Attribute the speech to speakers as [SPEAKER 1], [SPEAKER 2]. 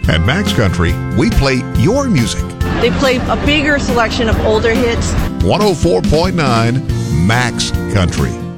[SPEAKER 1] At Max Country, we play your music.
[SPEAKER 2] They play a bigger selection of older hits.
[SPEAKER 1] 104.9 Max Country.